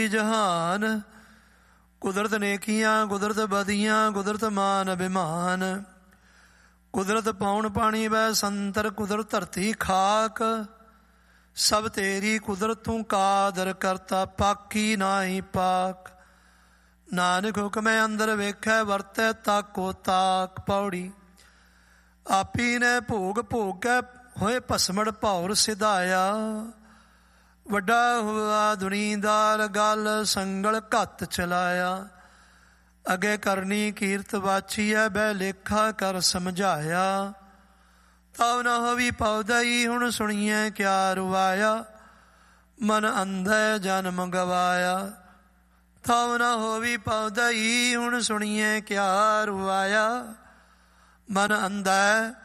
ਜਹਾਨ। ਕੁਦਰਤ ਨੇਕੀਆਂ ਕੁਦਰਤ ਬਦੀਆਂ, ਕੁਦਰਤ ਮਾਨ ਅਭਿਮਾਨ। ਕੁਦਰਤ ਪੌਣ ਪਾਣੀ ਵੈ ਸੰਤਰ, ਕੁਦਰਤ ਧਰਤੀ ਖਾਕ। ਸਭ ਤੇਰੀ ਕੁਦਰਤ ਤੂੰ ਕਾਦਰ ਕਰਤਾ, ਪਾਕੀ ਨਾਹੀ ਪਾਕ। ਨਾਨਕ ਹੁਕਮੈ ਅੰਦਰ ਵੇਖੈ, ਵਰਤੈ ਤਾਕੋ ਤਾਕ। ਪੌੜੀ। ਆਪੀ ਨੇ ਭੋਗ ਭੋਗੈ, ਹੋਏ ਭਸਮੜ ਭੌਰ ਸਿਧਾਇਆ। ਵੱਡਾ ਹੋਆ ਦੁਨੀਦਾਰ ਗਲ, ਸੰਗਲ ਘੱਤ ਚਲਾਇਆ। ਅੱਗੇ ਕਰਨੀ ਕੀਰਤ ਵਾਚੀਐ, ਬਹਿ ਲੇਖਾ ਕਰ ਸਮਝਾਇਆ। ਤਉ ਨ ਹੋਵੀ ਪਉਦਈ, ਹੁਣ ਸੁਣੀਐ ਕਿਆ ਰੁਵਾਇਆ। ਮਨ ਅੰਧੈ ਜਨਮ ਗਵਾਇਆ। ਤਉ ਨ ਹੋਵੀ ਪਉਦਈ, ਹੁਣ ਸੁਣੀਐ ਕਿਆ ਰੁਵਾਇਆ। ਮਨ ਅੰਧੈ